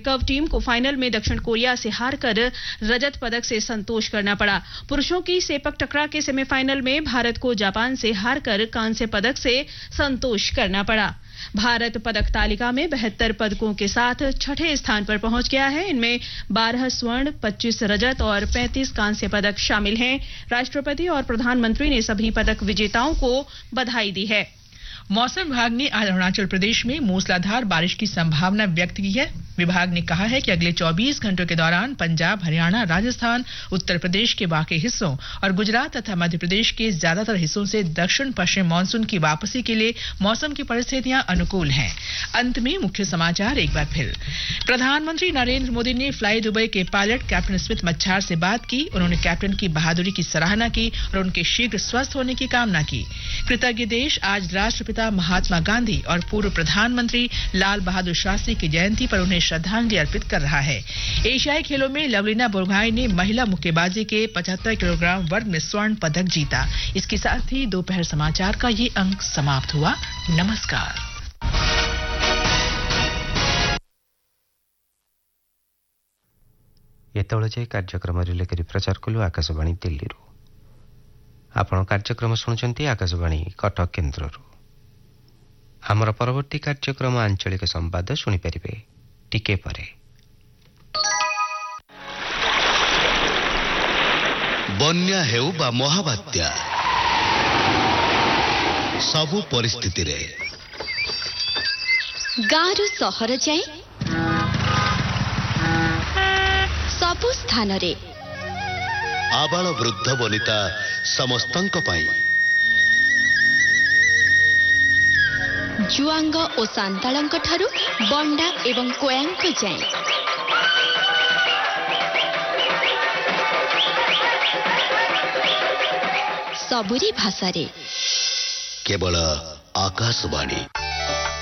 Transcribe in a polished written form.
Curve team को final में दक्षिण कोरिया से हारकर रजत पदक से संतोष करना पड़ा। पुरुषों की सेपक टकरा के सेमीफाइनल में भारत को जापान से हारकर कांस्य पदक से संतोष करना पड़ा। भारत पदक तालिका में 72 पदकों के साथ छठे स्थान पर पहुंच गया है। इनमें 12 स्वर्ण, 25 रजत और 35 कांस्य पदक शामिल हैं। राष्ट्रपति और प्रधानमंत्री ने सभी पदक विजेताओं को बधाई दी है। मौसम विभाग ने आज अरुणाचल प्रदेश में मूसलाधार बारिश की संभावना व्यक्त की है। विभाग ने कहा है कि अगले 24 घंटों के दौरान पंजाब, हरियाणा, राजस्थान, उत्तर प्रदेश के बाकी हिस्सों और गुजरात तथा मध्य प्रदेश के ज्यादातर हिस्सों से दक्षिण पश्चिम मानसून की वापसी के लिए मौसम की परिस्थितियां अनुकूल हैं। अंत में मुख्य समाचार एक बार फिर। प्रधानमंत्री नरेंद्र मोदी ने फ्लाई दुबई के पायलट कैप्टन स्मिथ मच्छार से बात की। उन्होंने कैप्टन की बहादुरी की सराहना की और उनके शीघ्र स्वस्थ होने की कामना की। कृतज्ञ देश आज राष्ट्रपिता महात्मा गांधी और पूर्व प्रधानमंत्री लाल बहादुर शास्त्री की जयंती पर उन्हें श्रद्धांजलि अर्पित कर रहा है। एशियाई खेलों में लवलीना बोरगोहाई ने महिला मुक्केबाजी के 75 किलोग्राम वर्ग में स्वर्ण पदक जीता। इसके साथ ही दोपहर समाचार का ये अंक समाप्त हुआ। नमस्कार। ये कार्यक्रम रिले प्रचार कलु आकाशवाणी दिल्ली। आपण कार्यक्रम शुणुचंती आकाशवाणी कटक केन्द्र। आमर परवर्ती कार्यक्रम आंचलिक संवाद शुणी परिबे टिके परे। बन्या हेउ बा महाबात्या सबु परिस्थिति रे गारु सहर जाए सबु स्थान रे आबाल वृद्ध वनिता समस्तंक पाई जुआंग और सांतालंक ठारू बंडा एवं कोयांक जाए सबुरी भाषा रे केवल आकाशवाणी।